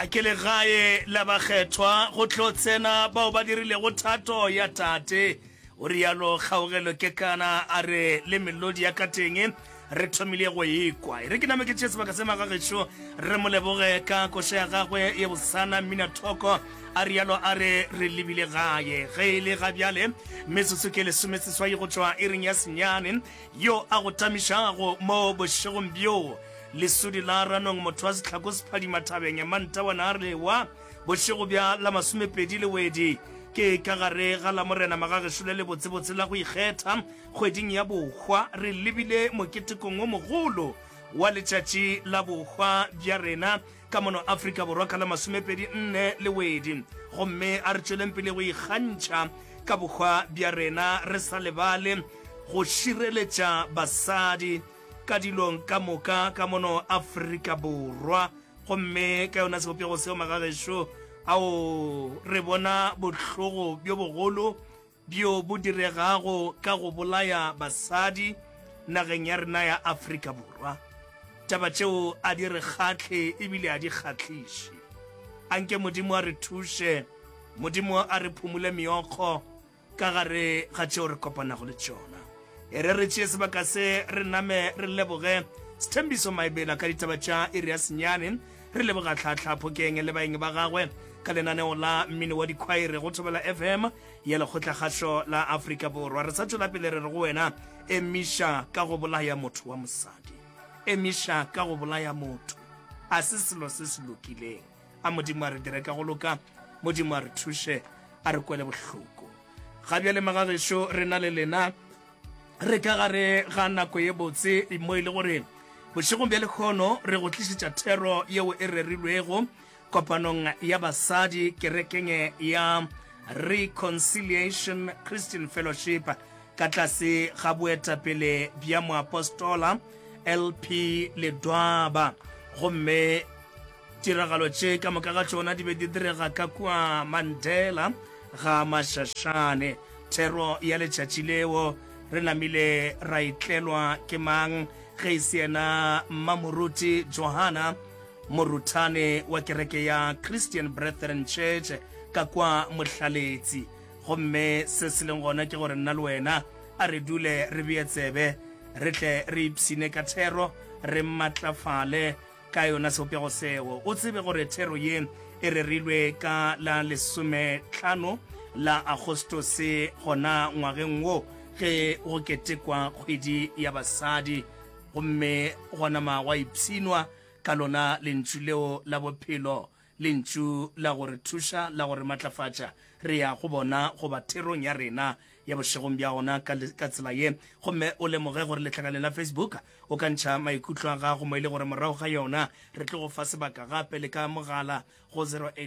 a ke le gae la bakgethwa go tlotsena bao ba dirile go thato ya tate o rialo kgaogelo ke kana a re le melodi ya ka teng re thomile go ikwa re ke name ke tšhe sebaka se magagetšo re mo leboge ka koša ya gagwe ye bosana mmina thoko a rialo a re re lebile gae ge e le gabjale metsotso ke lesomeseswai go tšwa e reng ya senyane yo a go tamišago mo bošegong bjo lesudi la ranong motho wa setlhako sephadi mathabeng ya manta wana a re wa bošego bja la masomepedi le wedi ke ka gare ga la morena magagešo le botsebotse la go ikgetha kgweding ya bokgwa re lebile moketekong o mogolo wa letšatši la bokgwa bja rena ka mono Afrika Borwa ka la masomepedi nne le wedi gomme a re tšweleng pele go ikgantšha ka bokgwa bja rena re sa lebale go šireletša basadi ka dilong ka moka ka mono Afrika Borwa gomme ka yona sebopego seo magagešo ao re bona bohlogo bjo bogolo bjo bo diregago ka go bolaya basadi nageng ya rena ya Afrika Borwa taba tšeo a di re kgatlhe ebile a di kgatlhiše anke modimo a re thuše modimo a re phumule meokgo ka gare ga tšeo re kopanago le tšona re tšee sebaka se re name re leboge Sthembiso Maebela ka ditaba tša iri ya senyane re leboga tlhatlhapho keng le baeng ba gagwe ka lenaneo la mmino wa dikhwaere go thobela FM ya lekgotlakgašo la Afrika Borwa re sa tšwela pele re re go wena emiša ka go bolaya motho wa mosadi emiša ka go bolaya motho a se selo se se lokileng a modimo a re dire ka go loka modimo a re thuše a re kwele bohloko ga bjale magagešo re na le lena re ka gare ga nako ye botse mo ile gore bošegong bja lekgono re go tlišitša thero yeo e rerilwego kopanong ya basadi kerekeng ya Reconciliation Christian Fellowship ka tlase ga boetapele bja moapostola LP Ledwaba gomme tiragalo tše ka moka ga tšona di be di direga ka kua Mandela ga Mašašane thero ya letšatši leo re namile ra itlelwa ke mang ge e se yena Mmamoruti Johana morutane wa kereke ya Christian Brethren Church ka kwa mohlaletsi gomme se se leng gona ke gore nna le wena a re dule re bee tsebe re tle re ipsine ka thero re matlafale ka yona seopego seo o tsebe gore thero ye e rerilwe ka la 15 la Agostose gona ngwageng wo ge go ketekwa kgwedi ya basadi gomme gona magwa ipsinwa ka lona lentšu leo la bophelo lentšu la gore thuša la gore matlafatša re ya go bona go ba therong ya rena ya bošegong bja gona ka tsela ye gomme o lemoge gore letlhakane la Facebook o ka ntšha maikutlo a gago mo ile gore morago ga yona re tle go fa sebaka gape le ka mogala go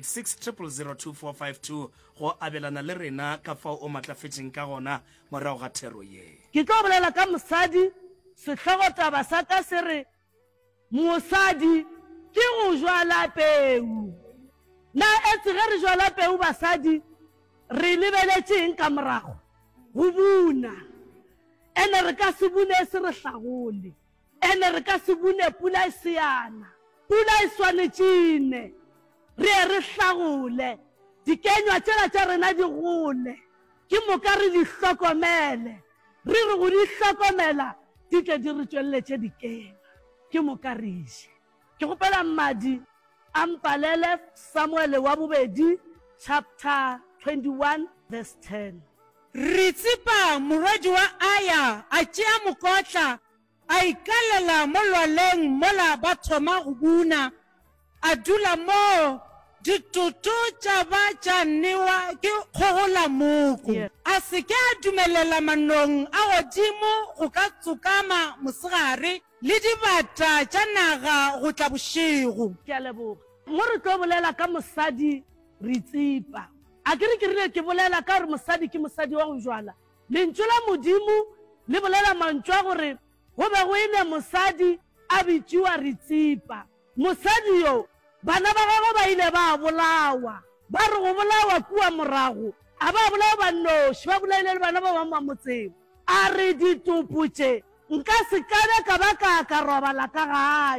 086 go abelana le rena ka fao o matlafetšeng ka gona morago ga thero ye ke tlo bolela ka mosadi sehlogotaba sa ka se re mosadi ke go jwala peu na etse ge re jwala peu basadi re lebeletšeng ka morago go buna ene re ka se bune se re hlagole ene re ka se bune pula e seana pula e swanetšene re re hlagole dikenywa tšela tša rena di gole ke moka re di hlokomele re re go di hlokomela di tle di re tšwelletše dikenywa ke moka re iše ke gopela mmadi a mpalele Samuele wa bobedi chapter 21 verse 10 re tsipa morwadi wa aya a tšea mokotla a ikalela mo lwaleng mola ba thoma go buna a dula mo ditutu tša ba tša newa ke kgogola moko a se ke a dumelela manong a godimo go ka tsokama mosegare le dibata tša naga go tla bošego ke a leboga mo re tlo bolela ka mosadi re tsipa a ke rile ke bolela ka gore mosadi ke mosadi wa go jwala lentšu la modimo le bolela mantšu a gore go be go ene mosadi a bitšiwa re tsipa mosadi yo bana ba gagwe ba ile ba bolawa ba re go bolawa kua morago a ba bolawa bannoši ba bolaile le bana ba bangwe ba motseng a re ditopotše nka se kabe ka ba ka robala ka gayo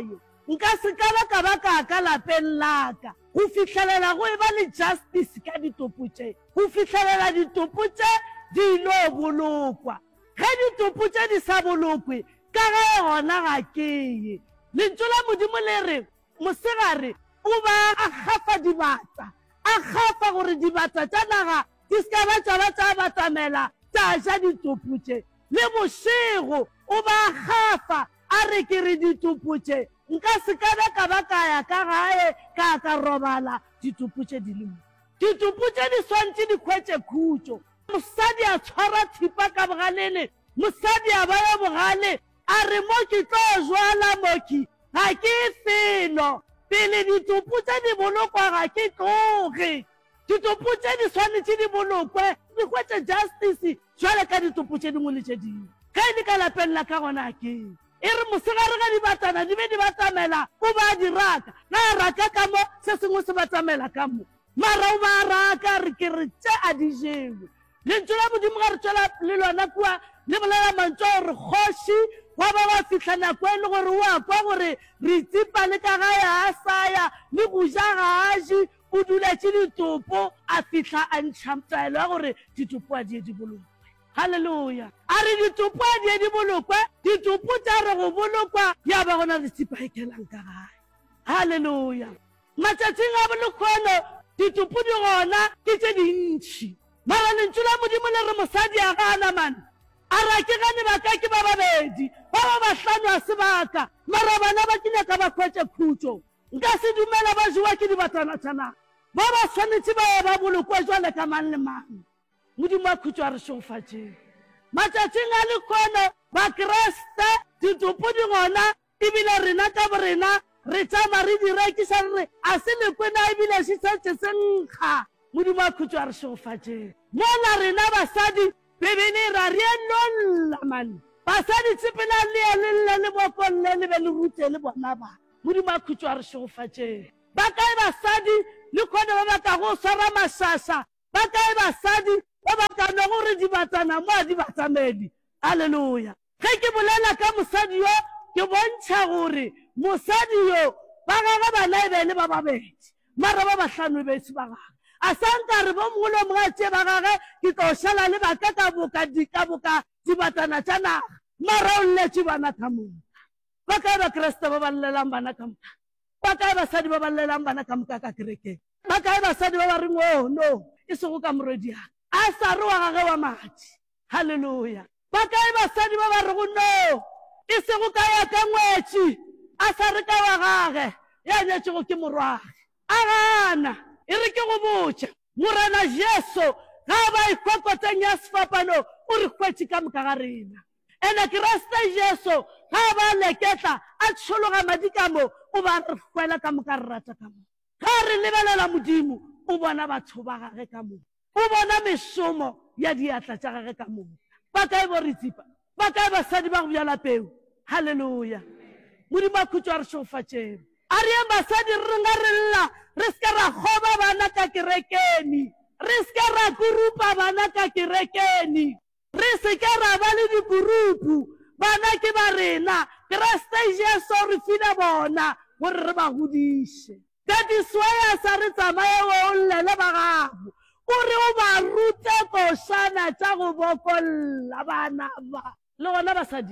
nka se ka ba ka lapeng la ka go fitlhelela go e ba le justice ka ditopo tse go fitlhelela ditopo tse di ilo bolokwa ge ditopo tse di sa bolokwe ka ga gona ga keye lentswe la modimo le re mosegare o ba a gafa dibata a gafa gore dibata tša naga di ska ba tša batamela tša ja ditopo tše le bošego o ba gafa a re ke re ditopo tše nka se ka ba ka ya ka gae ka robala ditopo tše di lemo ditopo tše di swantše di khwetše khutšo mosadi a tshwara thipa ka bogalene mosadi a baya bogale a re mo ke tlo jwala moki ga ke felo pele ditopo tše di bolokwa ga ke tloge ditopo tše di swanetše di bolokwe di khwetše justice jwale ka ditopo tše dingwe le tše dingwe ge di ka lapeng la ka gona ke e re mosegare ga di batana di be di batamela o ba di raka na raka ka mo se sengwe se batamela ka mo mara o ba raka re ke re tše a di jewe lentswe la modimo ga re tswela le lona kua le bolela mantswe gore kgoši wa ba fitlha nako e le gore o a kwa gore re tsipa le ka gae a saya le go ja ga a je o duletše ditopo a fitlha a ntšha taelo ya gore ditopo a die di bolokwe halleluja a re ditopo a die di bolokwe ditopo tša re go bolokwa ya ba gona re tsipa ekelang ka gae halleluja matšatšing a bolokgono ditopo di gona ke tše dintšhi mara lentswe la modimo le re mosadi a gana mane a ra ke gane baka ke ba babedi ba bahlano a sebaka mara bana ba kile ka ba khwetše khutšo nka se dumela ba jewa ke dibatana tšana ba ba swanetše ba bolokwa jwale ka mang le mang modimo a khutšo a re šofatšeng matšatšing a lekgono bakreste ditopo di gona ebile rena ka borena re tšama re di rekiša re a se lekwena ebile se setse se nkga modimo a khutšo a re šofatšeng mola rena basadi bebene ra re lolla mane basadi tsepela le bokolle le be le rute le bona ba modimo a khutšo a re šofatšeng ba kae basadi le khone ba baka go swara mashasha ba kae basadi ba baka no gore di batana mo di batamedi halleluja ge ke bolela ka mosadi yo ke bontšha gore mosadi yo ba gaga bana e be le ba babedi mara ba bahlano be se ba gaga a sanka re bo mongwe le mongwe a tšee ba gage ke tlo šala le baka ka boka dibatana tša naga mara o lletše bana ka moka ba kae bakreste ba ba llelang bana ka moka ba kae basadi ba ba llelang bana ka moka ka kerekeng ba kae basadi ba ba reng o no e sego ka morwediang a sa re wa gage wa madi halleluja ba kae basadi ba ba rego no e sego ka ya ka ngwetši a sa re ka wa gage ya nyetšego ke morwage a gana e re ke go botša morena jesu ga ba ikgokoteng ya sefapano o re hwetše ka moka ga rena ene kreste jesu ga ba leketla a tšhologa madi ka mo o ba re hwela ka moka re rata ka mo ga re lebelela modimo o bona batho ba gage ka mo o bona mešomo ya diatla tša gage ka mo ba kae bo re tsipa ba kae basadi ba go bjala peu halleluja modimo a khutšo a re šofatšeng a re yang basadi re nga re lla re ska ra goba bana ka kerekeni re ska ra kurupa bana ka kerekeni re se ka ra ba le dikurupu bana ke ba rena kreste jesu re file bona gore re ba godiše ka diswaya sa re tsamaye o llele ba gago o re o ba rute košana tša go bokolla bana ba le gona basadi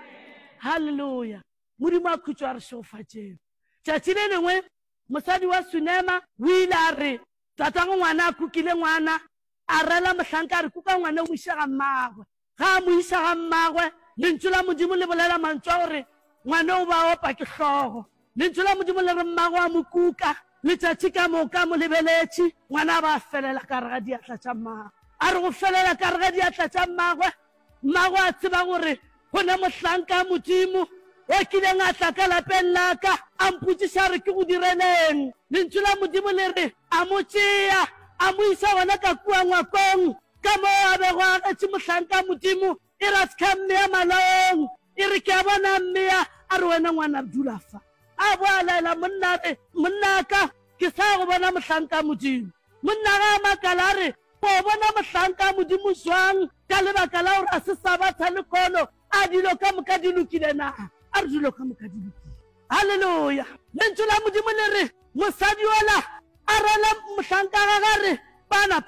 halleluja modimo a khutšo a re šofatšeng tšatši le lengwe mosadi wa sunema o ile a re tatago ngwana a kukile ngwana a rela mohlanka a re kuka ngwana o iša ga mmagwe ga a mo iša ga mmagwe lentswe la modimo le bolela mantswe gore ngwana o ba opa ke hlogo lentswe la modimo le re mmagwe a mo kuka letšatši ka moka mo lebeletše ngwana a ba felela ka re ga diatla tša mmagwe a re go felela ka re ga diatla tša mmagwe mmagwe a tseba gore go ne mohlanka modimo o kileng a tla ka lapeng la ka a mpotšiša re ke go direleng lentswe la modimo le re a mo tšea a mo isa gona ka kua ngwakong ka mo a bego a getše mohlanka modimo e ra ska mmea malaong e re ke a bona mmea a re wena ngwana dula fa a boa laela monna ka ke sa go bona mohlanka modimo monna ga a makala a re go bona mohlanka modimo jwang ka lebaka la gore a se sa batha le kono a dilo ka moka di lokile na a re dilo ka moka di lokile halleluja lentswe la modimo le re mosadi ola a rela mohlanka ga re pana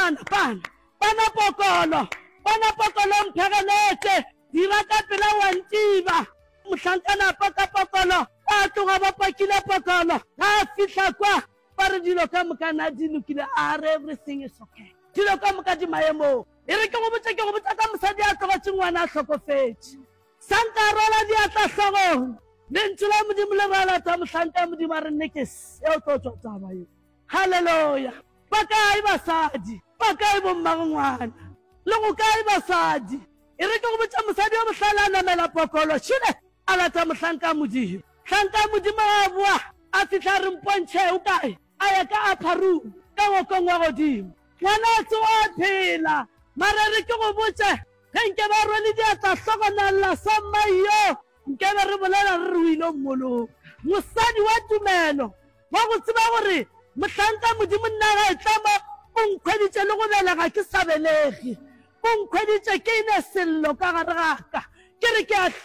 pokolo mphegeletse dira ka pela wa ntiba mohlankana pa ka pokolo a tloga ba pakile pokolo a fihla kwa ba re dilo ka moka na di lokile everything is okay dilo ka moka di maemo e re ke go botsa ka mosadi a tlogetse ngwana a tlhokofetse sanka rola di atla hlogong lentswe la modimo le rala tsa mohlanka modimo a re nne ke eo tlo tswa taba eo halleluja ba kae basadi ba kae bommagongwana le go kae basadi e re ke go botsa mosadi wa mohlala a namela pokolo shile a latsa mohlanka modimo hlanka modimo a boa a fitlha re mpontšhe o kae a ya ka apharu ka ngokong wa godimo ngwana a tsewa a phela mara re ke go botse ge nke ba rwele diatla hlogonalla sa maiyo nke be re bolela re re o ile mmoloka mosadi wa tumelo wa go tseba gore mohlanka modimo nnaga e tlama o nkgweditše le go belega ke sa belege o nkgweditše ke ine sello ka gare gaka ke re ke a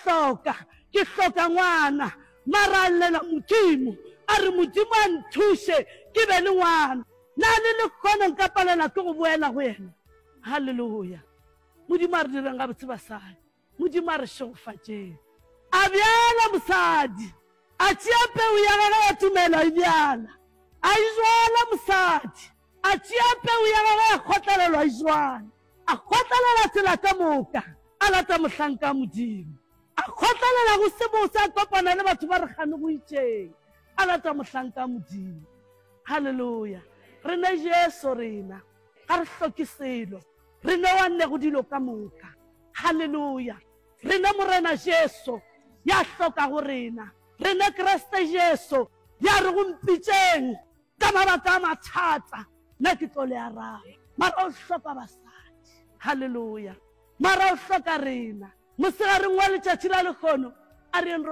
ke hloka ngwana mara a llela modimo a re modimo a nthuše ke be le ngwana na le lekgono nka palela ke go boela go yena halleluja modimo a re direng ga botse basadi modimo a re šogofatšeng a bjala mosadi a tšea peu ya gage ya tumelo a bjala a izwala mosadi a tšea peu ya gage ya kgotlelelwa a izwala a kgotlelela tsela ka moka a lata mohlanka modimo a kgotlelela go se bose a kopana le batho ba re gane go itšeng a lata mohlanka modimo halleluja re ne jesu rena ga re hloke selo re ne wa nne go dilo ka moka halleluja re ne morena jesu ya hloka go rena re ne kreste jesu ya re go mpitšeng ka mabaka a mathata nna ke tlo le arabe mara o hloka basadi halleluja mara o hloka rena mosegareng wa letšatši la lekgono a reng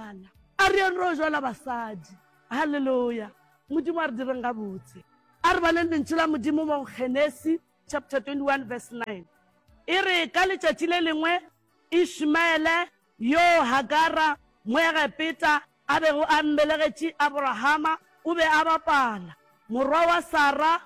ro jwala basadi halleluja modimo a re direng ga botse a re baleng lentswe la modimo mo Genesis chapter 21 verse 9 e re ka letšatši le lengwe Ishmaele yo Hagara moega Peter a bego a mmelegetše Abrahama o be a bapala morwa wa Sara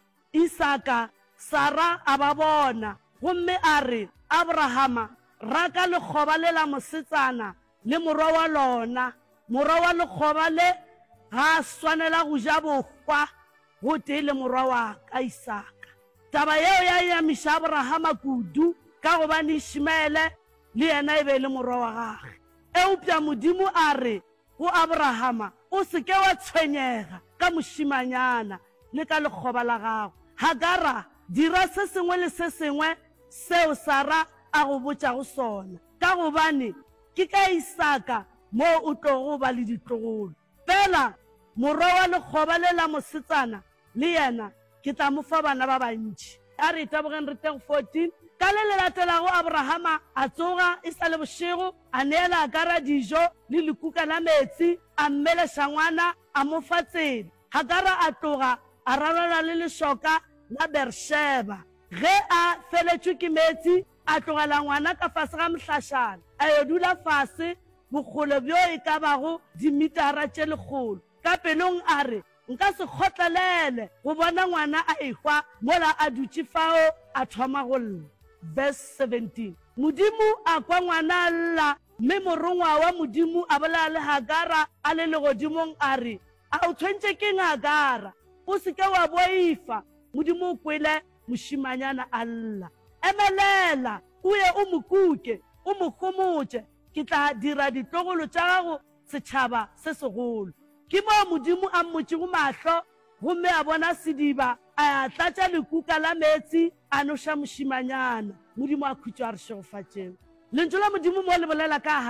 Isaka Sara a ba bona gomme a re Abrahama raka lekgoba le la mosetsana le morwa wa lona morwa wa lekgoba le ga a swanela go ja bokgwa go tee le morwa wa ka Isaka taba yeo ya yamiša Abrahama kudu ka gobane Ishmaele le yena e be le morwa wa gage eupša modimo a re go Abrahama o seke wa tshwenyega ka mošimanyana le ka lekgoba la gago Hagara dira se sengwe le se sengwe seo Sara a go botša go sona ka gobane ke ka Isaka mo o tlogo ba le ditlogolo fela morwa wa lekgoba le la mosetsana le yena ke tla mo fa bana ba bantši a re tabogeng re teng 14 ka le latelago Abrahama a tsoga e sa le bošego a neela Hagara dijo le lekuka la metsi a mmeleša ngwana a mo fa tsela Hagara a tloga a rarela le lešoka la Bersheba ge a feletšwe ke metsi a tlogela ngwana ka fase ga mohlašana a yo dula fase bokgole bjo e ka bago dimitara tše lekgolo ka pelong a re nka se kgotlelele go bona ngwana a ehwa mola a dutše fao a thoma go lla verse 17 modimo a kwa ngwana a lla mme morongwa wa modimo a bolela le Hagara a le legodimong a re a o tshwentše keng Hagara o seke wa boifa modimo o kwele mošimanyana a lla emelela o ye o mokuke o mo gomotše ke tla dira ditlogolo tša gago setšhaba se segolo ke mo modimo a mmotšego mahlo gomme a bona sediba a tlatša lekuka la metsi a noša mošimanyana modimo a khutšo a re šegofatšeng lentswe la modimo mo le bolela ka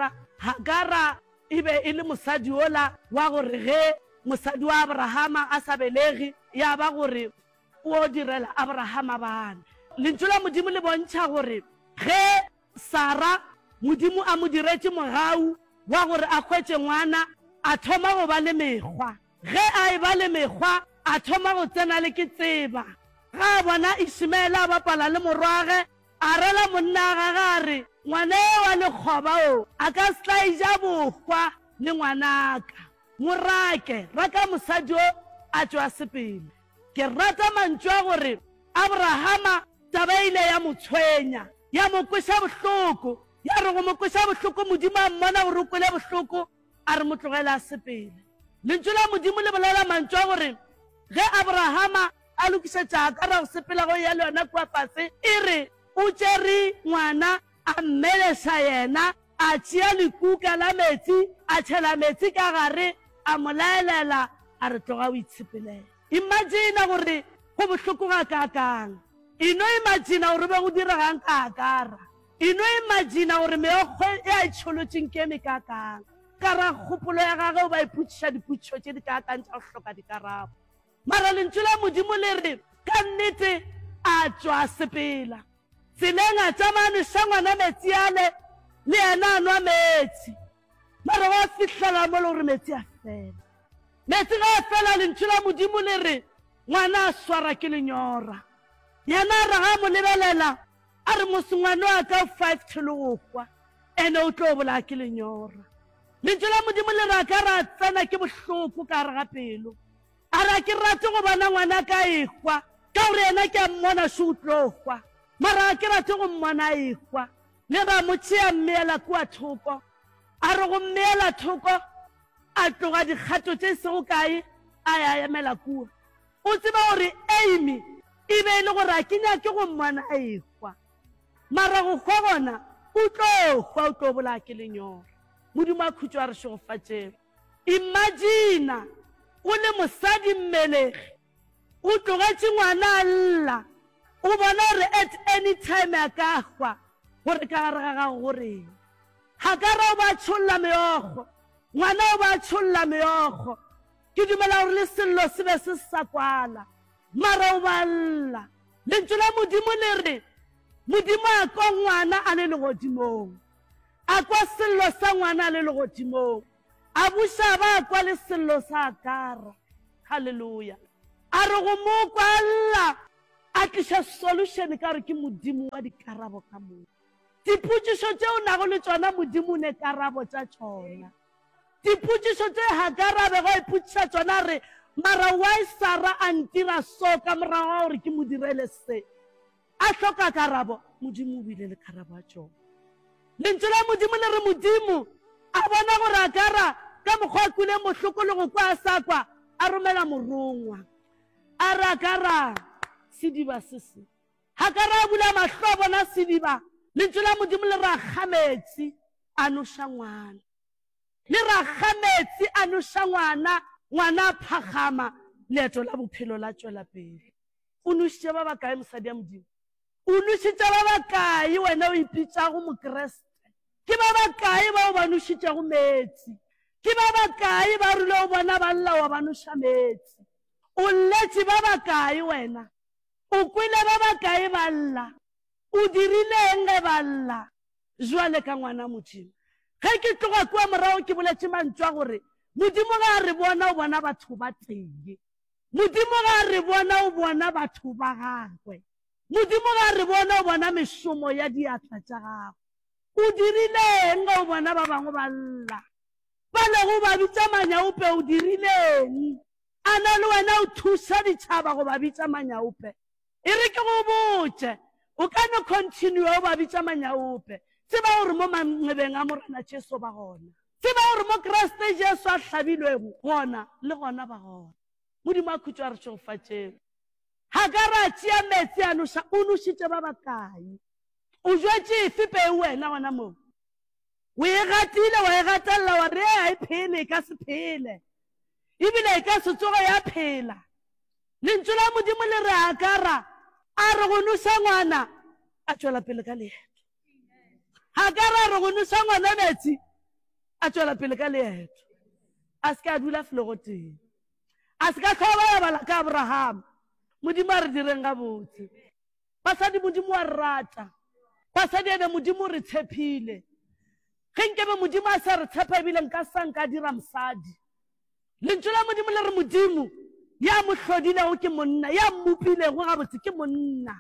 Hagara e be e le mosadi ola wa gore ge mosadi wa Abrahama a sa belege ya ba gore o direla Abrahama bana lentswe la modimo le bontšha gore ge Sara modimo a mo diretše mogau wa gore a hwetše ngwana a thoma go ba le mekgwa ge a e ba le mekgwa a thoma go tsena le ke tseba ga a bona Ishmaele a bapala le morwage a rela monna ga gare ngwane wa lekgoba o a ka setla ija bokgwa le ngwanaka mo raka mosadi o a tswa sepele. Ke rata mantswe a gore Abrahama taba ile ya mo tshwenya ya mo kwesa bohloko ya re go mo kwesa bohloko modimo a mmona gore o kwele bohloko a re mo tlogela sepele. Lentswe la modimo le bolela mantswe a gore ge Abrahama a lokisetša Agara go sepela go ya le yona kua fase e re o tšere ngwana a mmeleša yena a tšea lekuka la metsi a tšhela metsi ka gare a mo laelela a re tloga o itshepelela. Imagine gore go bohloko ga kakang. Ino imagine gore be go diragang ka Agara. Ino imagine gore meokgwe e a itšholotšeng ke eme kakang. Ka ra kgopolo ya gage o ba iputšiša diputšo tše di kakang tša go hloka dikarabo. Mara lentswe la modimo le re ka nnete a tswa sepela. Tseleng a tsamanoša ngwana metsi ale le yena a nwa metsi. Mara wa fihlela mo le gore metsi a fela. Metsi ga a fela lentswe la modimo le re ngwana a swara ke lenyora. Yena a ra ga mo lebelela a re mosengwane wa ka 5 thele go kwa ene o tlo bola ke lenyora. Lentswe la modimo le re a ka ra tsena ke bohloko ka re ga pelo. A ra ke rate go bona ngwana ka ekwa ka gore yena ke a mmona se o tlo kwa. Mara ke rate go mmona ekwa le ba mo tšea mmeela kua thoko. A re go mmeela thoko a tloga dikgato tše sego kae a ya emela kua. O tseba gore Amy e be e le gore a ke nyake go mmona ekwa. Mara go kgwa gona o tlo kgwa o tlo bola ke lenyora. Modimo a khutšo a re šegofatšego. Imagine o le mosadi mmelegi o tlogetše ngwana a lla o bona gore at any time a ka hwa gore ka gare ga gago goreng. Agara o ba tšholla meokgo ngwana o ba tšholla meokgo. Ke dumela gore le sello se be se sa kwala mara o ba lla. Lentswe la modimo le re modimo a kwa ngwana a le legodimong a kwa sello sa ngwana a le legodimong a buša ba kwa le sello sa Agara. Halleluja. A re go mo kwa lla a tliša solution ka re ke modimo wa dikarabo ka moo. Dipotšišo tše o nago le tšona modimo ne karabo tša tšona. Dipotšišo tše Agara be go ipotšiša tšona re mara why Sara a ntira so ka morago wa gore ke mo direle se. A hloka karabo modimo o bile le karabo a tšona. Lentswe la modimo le re modimo a bona gore Agara ka mokgwa a kule mohloko le go kwa a sa kwa a romela morongwa. A re Agara sediba se se. Agara a bula mahlo a bona sediba. Lentswe la modimo le ra kga metsi a noša ngwana. Le ra kga metsi a noša ngwana. Ngwana a phagama leeto la bophelo la tšwela pele. O nošitše ba bakae mosadi ya modimo? O nošitše ba bakae wena o ipitšago mokreste? Ke ba bakae bao ba nošitšego metsi? Ke ba bakae ba rile o bona ba lla wa ba noša metsi? O lletše ba bakae wena? O kwele ba bakae ba lla? O dirileng ge ba lla? Jwale ka ngwana modimo. Ge ke tloga kua morago ke boletše mantswe a gore modimo ga a re bona o bona batho ba tee. Modimo ga a re bona o bona batho ba gagwe. Modimo ga a re bona o bona mešomo ya diatla tša gago. O dirileng ge o bona ba bangwe ba lla? Ba lego ba bitša manyaope o dirileng? A na le wena o thuša ditšhaba go ba bitša manyaope? E re ke go botše o ka no continue o ba bitša manyaope. Tseba gore mo mangebeng a morena Jesu ba gona. Tseba gore mo Kriste Jesu a hlabilwego gona le gona ba gona. Modimo a khutšo a re tšhogofatšego. Agara a tšea metsi a noša o nošitše ba bakae? O jwetše efe peu wena gona moo? O e gatile wa e gatelela wa re a e phele e ka se phele ebile e ka se tsoge ya phela. Lentswe la modimo le re Agara a re go noša ngwana a tšwela pele ka leeto. Agara a re go noša ngwana metsi a tšwela pele ka leeto. A se ka a dula felo go teng. A se ka tlhoba ya bala ka Abraham. Modimo a re direng ga botse. Basadi modimo a rata. Basadi ebe modimo re tshepile. Ge nkebe modimo a sa re tshepa ebile nka sa nka dira mosadi. Lentswe la modimo le re modimo ya mo hlodilego ke monna ya mmopilego gabotse ke monna.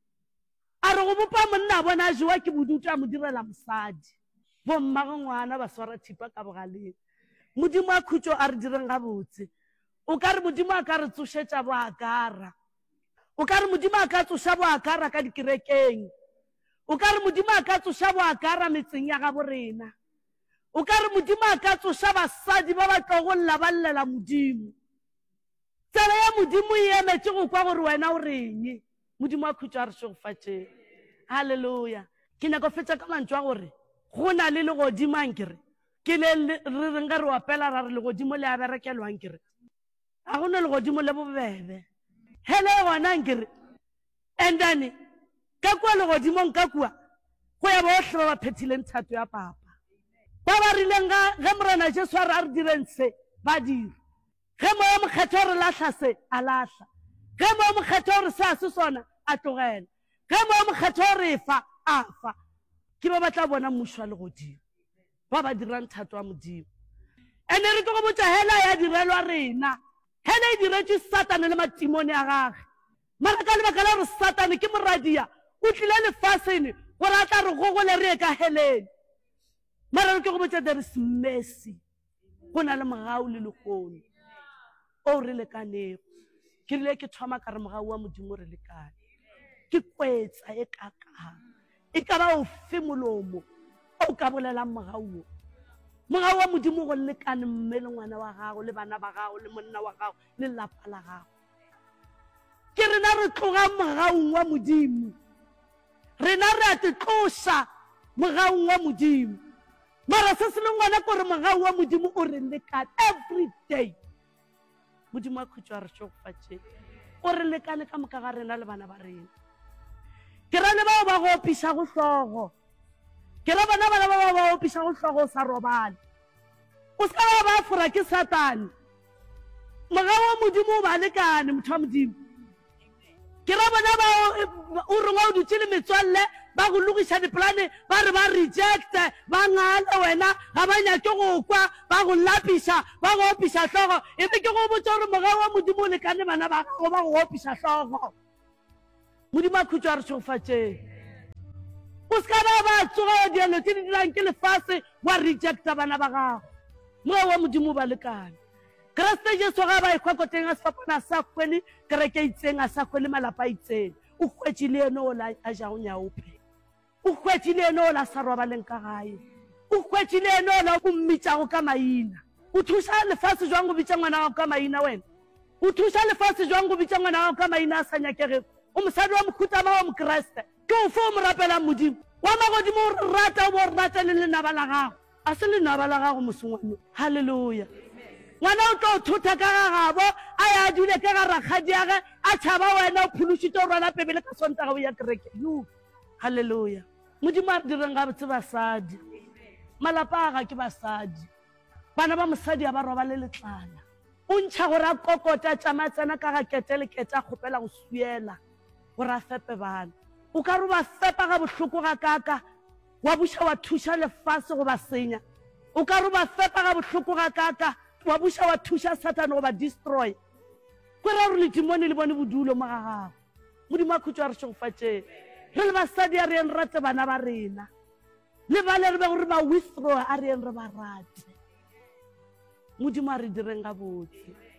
A re go bopa monna a bona a jewa ke bodutu a mo direla mosadi. Bommago ngwana ba swara thipa ka bogaleng. modimo a khutso a re direng gabotse. O ka re modimo a ka re tsošetša boakara, o ka re modimo a ka tsoša boakara ka dikerekeng, o ka re modimo a ka tsoša boakara metseng ya gabo rena, o ka re modimo a ka tsoša basadi ba ba tlo go laballela modimo. Tsela ya modimo e emetse go kwa gore wena o reng. Modimo a khutso a re šogofatšeng. Halleluja. Ke nyaka go fetša ka mantswe a gore go na le legodimo ankere ke le re reng ka re opela ra re legodimo le a berekelwang kere ga go ne legodimo le bobebe hele gona ankere. And then ka kua legodimong ka kua go ya botlhe ba ba phethileng thato ya papa ba ba rileng ge morena Jesu a re a re direng se ba dira. Ge moya mokgetho re latlha se a latlha, ge moya mokgetho re se a se sona a tlogela, ge moya mokgetho re fa a fa. Ke ba batla bona mmušo wa legodimo ba ba dirang thato wa modimo. And re tlo go botsa hela ya direlwa rena, hela e diretswe Satane le matimone a gage. Mara ka lebaka la gore Satane ke moradia o tlile lefaseng gore a tla re gogole re ye ka heleng. Mara re tlo go botsa there is mercy, go na le mogau le lekgone o re lekanego. Ke rile ke thoma ka re mogau wa modimo re lekane, ke kwetsa e kakang e ka ba o fe molomo o ka bolelang mogau o. Mogau wa modimo go lekane mme le ngwana wa gago le bana ba gago le monna wa gago le lapa la gago. Ke rena re tloga mogaung wa modimo, rena re a te tloša mogaung wa modimo. Mara se se le ngwana kore mogau wa modimo o re lekane every day. Modimo a khutso a re šogofatšeng o re lekane ka moka ga rena le bana ba rena. Ke ra le bao ba go opiša go hlogo, ke ra bana ba ba opiša go hlogo o sa robale, o ska ba fora ke Satane. Mogau wa modimo o ba lekane motho wa modimo. Ke ra bana ba o rongwa o dutse le metswalle ba go logiša dipolane ba re ba rejecte ba ngale wena ga ba nyake go kwa ba go lapiša ba go opiša hlogo. E be ke go botsa gore mogau wa modimo o lekane bana ba gago ba go opiša hlogo. Modimo a khutso a re šogofatšeng. O ska ba tsoga dielo tse di dirang ke lefase wa rejecta bana ba gago. Mogau wa modimo ba lekane. Kriste Jesu ga ba ekwa koteng a sefapana a sa kgwele kereke itseng a sa kgwele malapa itseng. O kgwetše le ene o la a jago nyaope, o kgwetše le ene o la sa robaleng ka gae, o kgwetše le ene o la o mmitšago ka maina. O thuša lefase jwang go bitša ngwana gago ka maina wena? O thuša lefase jwang go bitša ngwana gago ka maina a sa nyakegego? O mosadi wa mohuta ba wa mokreste ke o fe o mo rapelang modimo wa magodimo o rata o bo rata le lenaba la gago a se lenaba la gago mosengwane. Halleluja. Ngwana o tlo o thotha ka ga gabo a ya dule ka ga rakgadiage a tšhaba wena o phološitse o rwala pebele ka sontaga o ya kereke. Halleluja. Modimo a re direng gabotse basadi, malapa a ga ke basadi, bana ba mosadi a ba roba le letlala o ntšha gore a kokota tšama tsena ka ga kete le kete a kgopela go suela gore a fepe bana. O ka re ba fepa ga bohloko ga kaka wa buša wa thuša lefase go ba senya. O ka re ba fepa ga bohloko ga kaka wa buša wa thuša Satane go ba destroy. Ko ra gore ledimone le bone bodulo mo ga gago. Modimo a khutso a re šogofatšeng. Re le basadi a re eng rate bana ba rena, le bale re be gore ba withdraw a re eng re ba rate. Modimo a re direng gabotse.